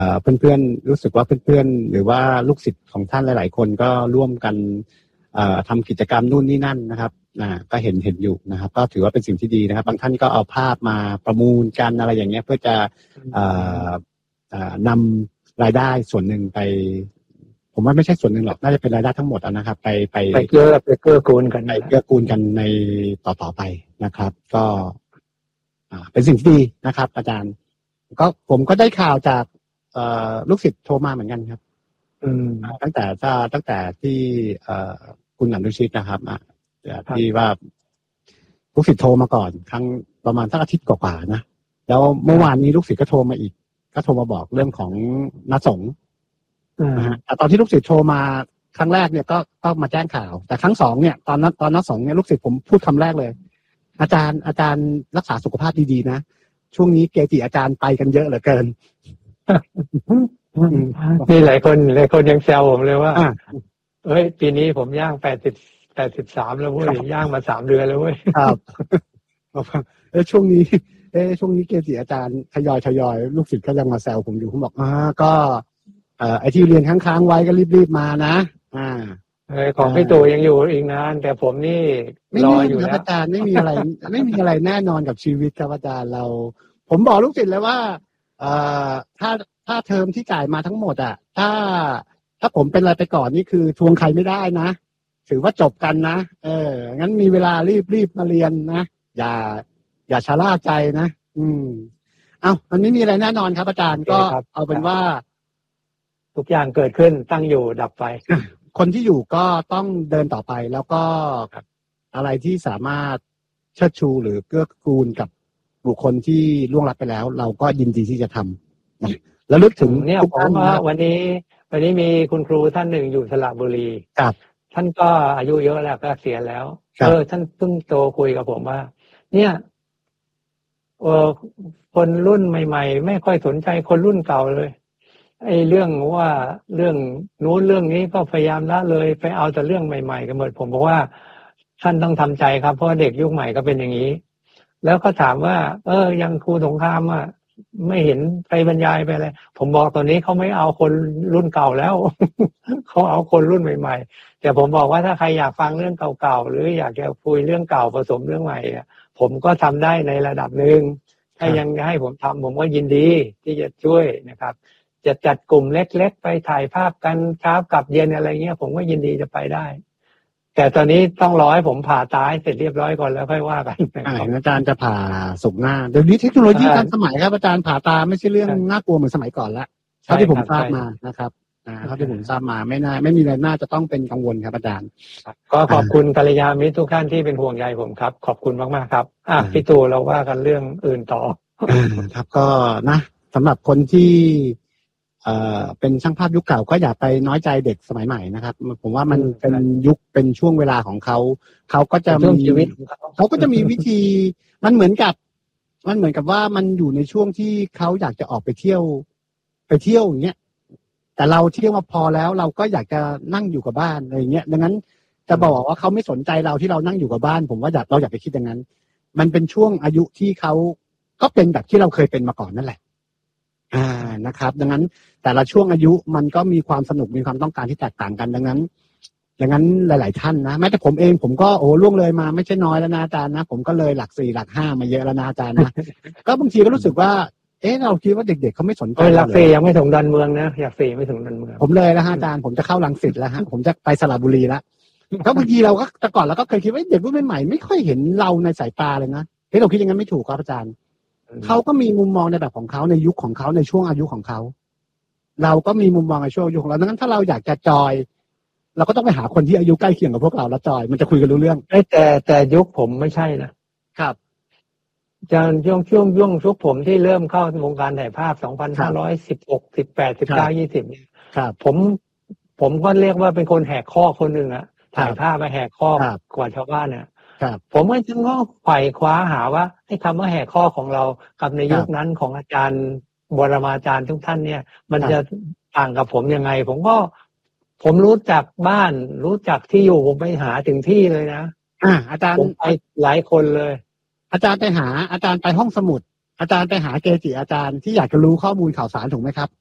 เพื่อนๆรู้สึกว่าเพื่อนๆหรือว่าลูกศิษย์ของท่านหลายๆคนก็ร่วมกันทำกิจกรรมนู่นนี่นั่นนะครับก็เห็นอยู่นะครับก็ถือว่าเป็นสิ่งที่ดีนะครับบางท่านก็เอาภาพมาประมูลกันอะไรอย่างเงี้ยเพื่อจะนำรายได้ส่วนหนึ่งไปผมว่าไม่ใช่ส่วนหนึ่งหรอกน่าจะเป็นรายได้ทั้งหมดนะครับไปเกื้อกูลกันไปเกื้อกูลกันในต่อไปนะครับก็เป็นสิ่งที่ดีนะครับอาจารย์ก็ผมก็ได้ข่าวจากลูกศิษย์โทรมาเหมือนกันครับตั้งแต่ที่คุณอนุชิตนะครับที่ว่าลูกศิษย์โทรมาก่อนครั้งประมาณสักอาทิตย์กว่าๆนะแล้วเมื่อวานนี้ลูกศิษย์ก็โทรมาอีกก็โทรมาบอกเรื่องของนัดสงฆ์นะฮะแต่ตอนที่ลูกศิษย์โทรมาครั้งแรกเนี่ยก็มาแจ้งข่าวแต่ครั้งสองเนี่ยตอนนัดสงฆ์เนี่ยลูกศิษย์ผมพูดคำแรกเลยอาจารย์รักษาสุขภาพดีๆนะช่วงนี้เกจิอาจารย์ไปกันเยอะเหลือเกินมีหลายคนยังแซวผมเลยว่าเฮ้ยปีนี้ผมย่าง83แล้วเว้ยย่างมา3 เดือนแล้วเว้ยครับช่วงนี้เกจิอาจารย์ทยอยลูกศิษย์ก็ยังมาแซวผมอยู่ผมบอกก็ไอ้ที่เรียนค้างๆไว้ก็รีบมานะของพี่ตู่ยังอยู่อีกนานแต่ผมนี่รออยู่นะอาจารย์ไม่มีอะไรแน่นอนกับชีวิตครับอาจารย์ผมบอกลูกศิษย์เลยว่าถ้าเทอมที่จ่ายมาทั้งหมดถ้าผมเป็นอะไรไปก่อนนี่คือทวงใครไม่ได้นะถือว่าจบกันนะงั้นมีเวลารีบมาเรียนนะอย่าชะล่าใจนะมันไม่มีอะไรแน่นอนครับอาจารย์ก็เอาเป็นว่าทุกอย่างเกิดขึ้นตั้งอยู่ดับไปคนที่อยู่ก็ต้องเดินต่อไปแล้วก็อะไรที่สามารถเชิดชูหรือเกื้อกูลกับบุคคลที่ล่วงลับไปแล้วเราก็ยินดีที่จะทำแล้วลึกถึงเนี่ยผมว่าวันนี้มีคุณครูท่านหนึ่งอยู่สระบุรีครับท่านก็อายุเยอะแล้วก็เสียแล้วท่านเพิ่งโตคุยกับผมว่าเนี่ยคนรุ่นใหม่ๆไม่ค่อยสนใจคนรุ่นเก่าเลยไอ้เรื่องว่าเรื่องนู้นเรื่องนี้ก็พยายามละเลยไปเอาแต่เรื่องใหม่ๆกันหมดผมบอกว่าท่านต้องทำใจครับเพราะเด็กยุคใหม่ก็เป็นอย่างนี้แล้วก็ถามว่ายังครูสงครามไม่เห็นไปบรรยายไปอะไรผมบอกตอนนี้เขาไม่เอาคนรุ่นเก่าแล้ว เขาเอาคนรุ่นใหม่ๆแต่ผมบอกว่าถ้าใครอยากฟังเรื่องเก่าๆหรืออยากจะคุยเรื่องเก่าผสมเรื่องใหม่ผมก็ทำได้ในระดับหนึ่งถ้ายังให้ผมทำผมก็ยินดีที่จะช่วยนะครับจะจัดกลุ่มเล็กๆไปถ่ายภาพกันเช้ากับเย็นอะไรเงี้ยผมก็ยินดีจะไปได้แต่ตอนนี้ต้องรอให้ผมผ่าตาเสร็จเรียบร้อยก่อนแล้วค่อยว่ากันอาจารย์จะผ่าสุกหน้าเดี๋ยวนี้เทคโนโลยีทันสมัยครับอาจารย์ผ่าตาไม่ใช่เรื่องน่ากลัวเหมือนสมัยก่อนละเท่าที่ผมทราบมานะครับเท่าที่ผมทราบมาไม่มีอะไรน่าจะต้องเป็นกังวลครับอาจารย์ก็ขอบคุณกัลยาณมิตรทุกท่านที่เป็นห่วงใยผมครับขอบคุณมากๆครับพี่ตู่เราว่ากันเรื่องอื่นต่อครับก็นะสำหรับคนที่เป็นช่างภาพยุคเก่าก็อย่าไปน้อยใจเด็กสมัยใหม่นะครับผมว่ามันเป็นยุคเป็นช่วงเวลาของเขาก็จะมีชีวิตเขาก็จะมีวิธีมันเหมือนกับว่ามันอยู่ในช่วงที่เขาอยากจะออกไปเที่ยวอย่างเงี้ยแต่เราเที่ยวมาพอแล้วเราก็อยากจะนั่งอยู่กับบ้านอะไรอย่างเงี้ยดังนั้นจะบอกว่าเขาไม่สนใจเราที่เรานั่งอยู่กับบ้านผมว่าเราอยากไปคิดอย่างนั้นมันเป็นช่วงอายุที่เขาก็เป็นแบบที่เราเคยเป็นมาก่อนนั่นแหละนะครับดังนั้นแต่ละช่วงอายุมันก็มีความสนุกมีความต้องการที่แตกต่างกันดังนั้นหลายๆท่านนะแม้แต่ผมเองผมก็ล่วงเลยมาไม่ใช่น้อยแล้วนะอาจารย์นะผมก็เลยหลัก4หลัก5มาเยอะแล้วนะอาจารย์นะ ก็บางทีก็รู้สึกว่าเราคิดว่าเด็กๆเขาไม่สนใจหลัก4ยังไม่ถึงดอนเมืองนะหลัก4ไม่ถึงดอนเมืองผมเลยแล้วอาจารย์ผมจะเข้ารังสิตแล้วฮะผมจะไปสระบุรีแล้วก็บางทีเราก็แต่ก่อนเราก็เคยคิดว่าเด็กรุ่นใหม่ไม่ค่อยเห็นเราในสายตาเลยนะเราคิดอย่างนั้นไม่ถูกครับอาจารย์เขาก็มีมุมมองในแบบของเขาในยุคของเขาในช่วงอายุของเขาเราก็มีมุมมองในช่วงอายุของเราดังนั้นถ้าเราอยากจะจอยเราก็ต้องไปหาคนที่อายุใกล้เคียงกับพวกเราแล้วจอยมันจะคุยกันรู้เรื่องแต่ยุคผมไม่ใช่นะครับจะช่วงยุคผมที่เริ่มเข้าวงการถ่ายภาพ2516 18 19 20เนี่ยผมก็เรียกว่าเป็นคนแหกข้อคนหนึ่งอะถ่ายภาพมาแหกข้อกว่าชาวบ้านเนี่ยผมก็จึงก็ไขว่คว้าหาว่าไอ้คำว่าแหกข้อของเรากับในยุคนั้นของอาจารย์บรมาจารย์ทุกท่านเนี่ยมันจะต่างกับผมยังไงผมรู้จักบ้านรู้จักที่อยู่ผมไปหาถึงที่เลยนะอาจารย์ผมไปหลายคนเลยอาจารย์ไปห้องสมุดอาจารย์ไปหาเกจิอาจารย์ที่อยากจะรู้ข้อมูลข่าวสารถูกไหมครับ